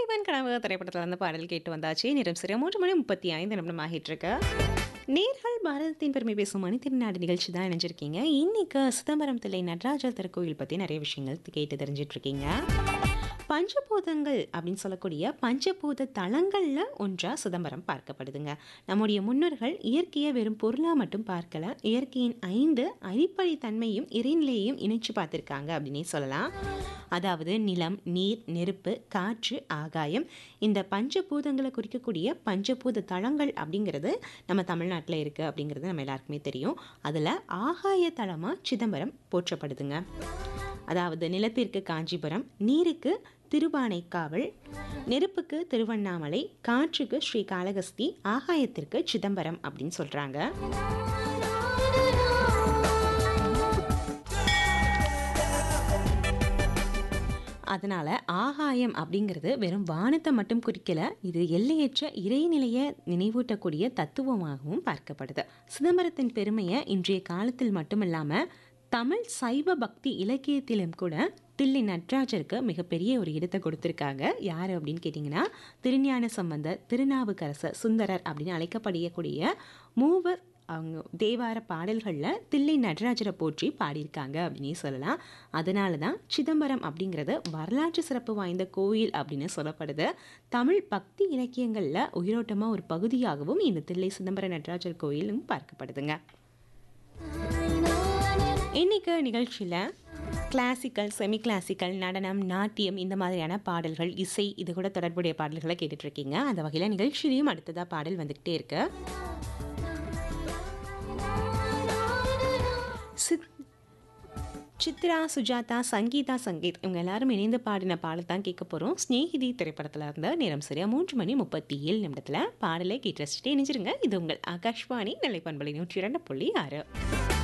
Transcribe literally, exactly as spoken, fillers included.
தலைவன் கனவு திரைப்படத்துல இருந்து பாடல் கேட்டு வந்தாச்சு. நேரம் சரியா மூன்று மணி முப்பத்தி ஐந்து நிமிடம் ஆகிட்டு இருக்கு. நேர்கள் பாரதத்தின் பெருமை பேசும் மணித்திருநாடு நிகழ்ச்சி தான் இணைஞ்சிருக்கீங்க. இன்னைக்கு சிதம்பரம் தில்லை நடராஜர் திருக்கோயில் பற்றி நிறைய விஷயங்கள் கேட்டு தெரிஞ்சிட்டு இருக்கீங்க. பஞ்சபூதங்கள் அப்படின்னு சொல்லக்கூடிய பஞ்சபூத தலங்களில் ஒன்றா சிதம்பரம் பார்க்கப்படுதுங்க. நம்முடைய முன்னோர்கள் இயற்கையை வெறும் பொருளாக மட்டும் பார்க்கல, இயற்கையின் ஐந்து அடிப்படை தன்மையும் இறைநிலையையும் இணைச்சு பார்த்துருக்காங்க அப்படின்னே சொல்லலாம். அதாவது நிலம், நீர், நெருப்பு, காற்று, ஆகாயம், இந்த பஞ்சபூதங்களை குறிக்கக்கூடிய பஞ்சபூத தலங்கள் அப்படிங்கிறது நம்ம தமிழ்நாட்டில் இருக்குது அப்படிங்கிறது நம்ம எல்லாருக்குமே தெரியும். அதில் ஆகாய தலமாக சிதம்பரம் போற்றப்படுதுங்க. அதாவது நிலத்திற்கு காஞ்சிபுரம், நீருக்கு திருவானைக்காவல், நெருப்புக்கு திருவண்ணாமலை, காற்றுக்கு ஸ்ரீ காளகஸ்தி, ஆகாயத்திற்கு சிதம்பரம் அப்படின்னு சொல்கிறாங்க. அதனால் ஆகாயம் அப்படிங்கிறது வெறும் வானத்தை மட்டும் குறிக்கல, இது எல்லையற்ற இறைநிலையை நினைவூட்டக்கூடிய தத்துவமாகவும் பார்க்கப்படுது. சிதம்பரத்தின் பெருமையை இன்றைய காலத்தில் மட்டும் இல்லாமல் தமிழ் சைவ பக்தி இலக்கியத்திலும் கூட தில்லை நடராஜருக்கு மிகப்பெரிய ஒரு இடத்தை கொடுத்துருக்காங்க. யார் அப்படின்னு கேட்டிங்கன்னா, திருஞான சம்பந்தர், திருநாவுக்கரசர், சுந்தரர் அப்படின்னு அழைக்கப்படக்கூடிய மூவர் அவங்க தேவார பாடல்களில் தில்லை நடராஜரை போற்றி பாடியிருக்காங்க அப்படின்னே சொல்லலாம். அதனால தான் சிதம்பரம் அப்படிங்கிறது வரலாற்று சிறப்பு வாய்ந்த கோயில் அப்படின்னு சொல்லப்படுது. தமிழ் பக்தி இலக்கியங்களில் உயிரோட்டமாக ஒரு பகுதியாகவும் இந்த தில்லை சிதம்பர நடராஜர் கோயிலும் பார்க்கப்படுதுங்க. இன்னைக்கு நிகழ்ச்சியில் கிளாசிக்கல், செமி கிளாசிக்கல், நடனம், நாட்டியம், இந்த மாதிரியான பாடல்கள், இசை, இது கூட தொடர்புடைய பாடல்களை கேட்டுட்ருக்கீங்க. அந்த வகையில் நிகழ்ச்சியிலையும் அடுத்ததாக பாடல் வந்துக்கிட்டே இருக்கு. சித் சித்ரா, சுஜாதா, சங்கீதா, சங்கீத் இவங்க எல்லாரும் இணைந்து பாடின பாடல் தான் கேட்க போகிறோம். ஸ்நேகிதி திரைப்படத்தில் இருந்த நேரம் சரியா மூன்று மணி முப்பத்தி ஏழு நிமிடத்தில் பாடலை கேட்டு ரசிச்சுட்டே இணைஞ்சிருங்க. இது உங்கள் ஆகாஷ்வாணி நிலைப்பண்பலை நூற்றி இரண்டு புள்ளி ஆறு.